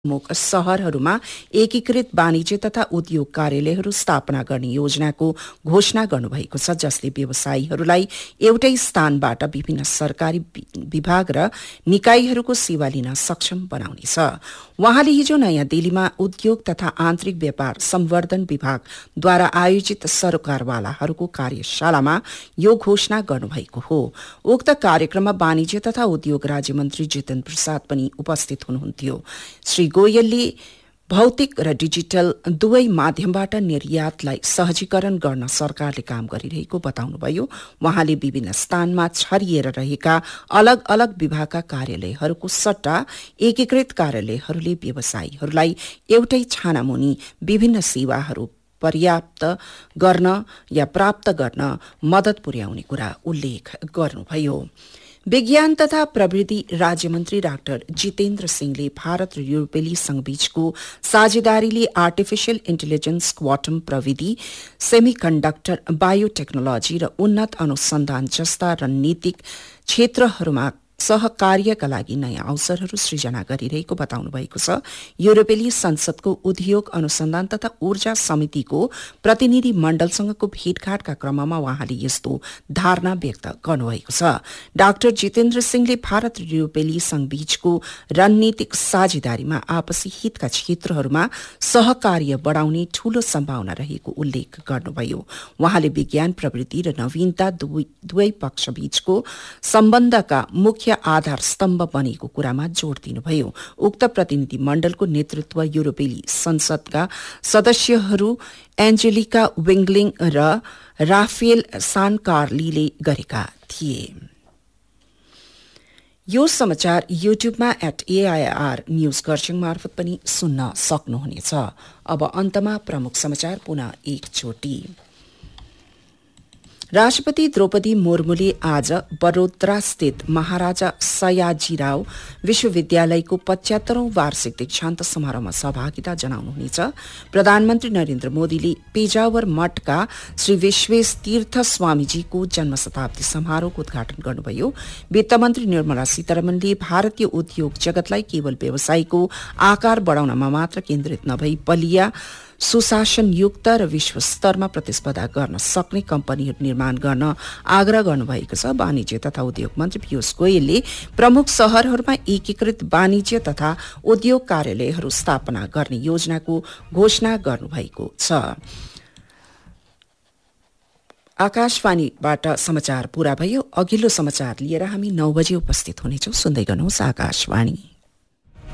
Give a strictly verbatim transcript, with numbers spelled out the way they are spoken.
प्रमुख शहरहरूमा एकीकृत वाणिज्य तथा उद्योग कार्यालयहरू स्थापना गर्ने योजनाको घोषणा गर्नुभएको छ, जसले व्यवसायीहरूलाई एउटै स्थानबाट विभिन्न सरकारी विभाग र निकायहरूको सेवा लिन सक्षम बनाउनेछ। उहाँले हिजो नयाँ दिल्लीमा उद्योग तथा आन्तरिक व्यापार संवर्धन विभागद्वारा आयोजित सरोकारवालाहरूको कार्यशालामा यो घोषणा गर्नुभएको हो। उक्त कार्यक्रममा वाणिज्य तथा उद्योग राज्यमन्त्री जितेन्द्र प्रसाद पनि उपस्थित हुनुहुन्थ्यो। श्री गोयलले भौतिक र डिजिटल दुवै माध्यमबाट निर्यातलाई सहजीकरण गर्न सरकारले काम गरिरहेको बताउनुभयो। उहाँले विभिन्न स्थानमा छरिएर रहेका अलग अलग विभागका कार्यालयहरूको सट्टा एकीकृत कार्यालयहरूले व्यवसायीहरूलाई एउटै छानामुनि विभिन्न सेवाहरू पर्याप्त गर्न या प्राप्त गर्न मद्दत पुर्याउने कुरा उल्लेख गर्नुभयो। विज्ञान तथा प्रविधि राज्यमन्त्री डाक्टर जितेन्द्र सिंहले भारत र युरोपेली संघबीचको साझेदारीले आर्टिफिशियल इन्टेलिजेन्स, क्वान्टम प्रविधि, सेमीकन्डक्टर, बायोटेक्नोलोजी र उन्नत अनुसन्धान जस्ता रणनीतिक क्षेत्रहरूमा सहकार्यका लागि नयाँ अवसरहरू सृजना गरिरहेको बताउनु भएको छ। युरोपेली संसदको उद्योग अनुसन्धान तथा ऊर्जा समितिको प्रतिनिधि मण्डलसँगको भेटघाटका क्रममा उहाँले यस्तो धारणा व्यक्त गर्नुभएको छ। डाक्टर जितेन्द्र सिंहले भारत र युरोपेली संघबीचको रणनीतिक साझेदारीमा आपसी हितका क्षेत्रहरूमा सहकार्य बढाउने ठूलो सम्भावना रहेको उल्लेख गर्नुभयो। उहाँले विज्ञान, प्रविधि र नवीनता दुवै पक्षबीचको सम्बन्धका मुख्य आधार स्तम्भ बनेको कुरामा जोड़ दिनुभयो। उक्त प्रतिनिधि मण्डलको नेतृत्व युरोपेली संसदका सदस्यहरू एन्जेलिका विङ्गलिङ र राफेल सानकार्लीले गरेका थिए। यो समाचार युट्युबमा एट एआईआर न्यूज खरसाङ मार्फत पनि सुन्न सक्नुहुनेछ। अब अन्तमा प्रमुख समाचार पुनः एकचोटि। राष्ट्रपति द्रौपदी मुर्मुले आज बडोदरा स्थित महाराजा सयाजीराव विश्वविद्यालयको पचहत्तरौं वार्षिक दीक्षान्त समारोहमा सहभागिता जनाउनुहुनेछ। प्रधानमन्त्री नरेन्द्र मोदीले पेजावर मठका श्री विश्वेश तीर्थ स्वामीजीको जन्म शताब्दी समारोहको उद्घाटन गर्नुभयो। वित्तमन्त्री निर्मला सीतारमणले भारतीय उद्योग जगतलाई केवल व्यवसायको आकार बढाउनमा मात्र केन्द्रित नभई बलिया, सुशासनयुक्त र विश्व स्तरमा प्रतिस्पर्धा गर्न सक्ने कम्पनीहरू निर्माण गर्न आग्रह गर्नुभएको छ। वाणिज्य तथा उद्योग मन्त्री पीयूष गोयलले प्रमुख शहरहरूमा एकीकृत वाणिज्य तथा उद्योग कार्यालयहरू स्थापना गर्ने योजनाको घोषणा गर्नुभएको छ। आकाशवाणीबाट समाचार पूरा भयो। अघिल्लो समाचार लिएर हामी नौ बजे उपस्थित हुनेछौं। सुन्दै गर्नुहोस् आकाशवाणी।